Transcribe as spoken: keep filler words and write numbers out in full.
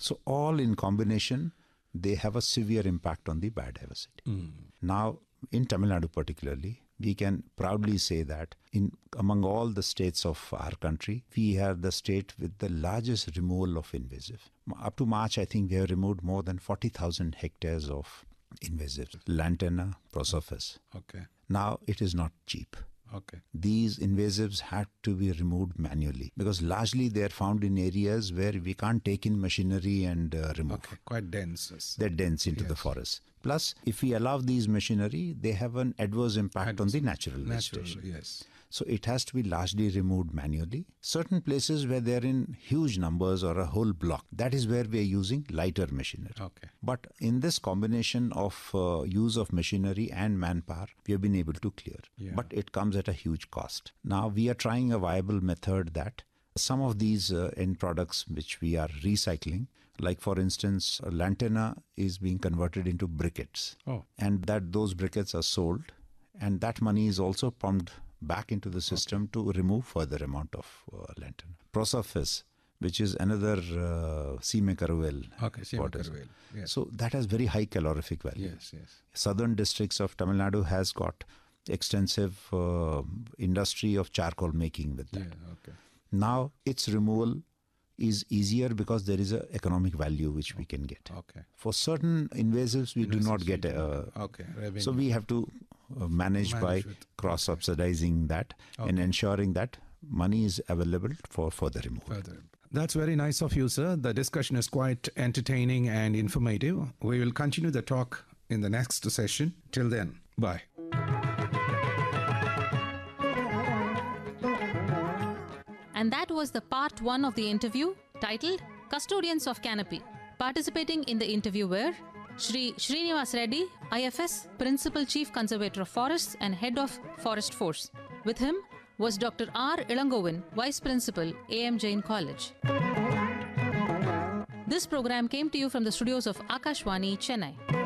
So all in combination, they have a severe impact on the biodiversity. Mm. Now, in Tamil Nadu particularly, we can proudly say that in among all the states of our country, we are the state with the largest removal of invasive. Up to March, I think we have removed more than forty thousand hectares of invasives. Lantana, Prosopis. Okay. Now, it is not cheap. Okay. These invasives had to be removed manually because largely they are found in areas where we can't take in machinery and uh, remove. Okay. Quite dense. Yes. They're dense into Yes. the forest. Plus, if we allow these machinery, they have an adverse impact Adverse on the natural, Natural. vegetation. Yes. So it has to be largely removed manually. Certain places where they're in huge numbers or a whole block, that is where we are using lighter machinery. Okay. But in this combination of uh, use of machinery and manpower, we have been able to clear. Yeah. But it comes at a huge cost. Now we are trying a viable method that some of these uh, end products which we are recycling, like for instance, uh, lantana is being converted into briquettes. Oh. And that those briquettes are sold, and that money is also pumped back into the system to remove further amount of uh, lantana. Prosopis, which is another uh, Seame-Karuvel. Okay. Waters. Seame-Karuvel. Yes. So that has very high calorific value. Yes. Yes. Southern districts of Tamil Nadu has got extensive uh, industry of charcoal making with that. Yeah. Okay. Now its removal is easier because there is a economic value which we can get. Okay. For certain invasives, we do not Invasives get we a, Okay. Revenue. so we have to uh, manage, Manage by with- cross-subsidizing that and Okay. ensuring that money is available for further removal. Further. That's very nice of you, sir. The discussion is quite entertaining and informative. We will continue the talk in the next session. Till then, bye. And that was the part one of the interview titled Custodians of Canopy. Participating in the interview were Shri Srinivas Reddy, I F S, Principal Chief Conservator of Forests and Head of Forest Force. With him was Doctor R. Ilangovin, Vice Principal, A M Jain College. This program came to you from the studios of Akashvani, Chennai.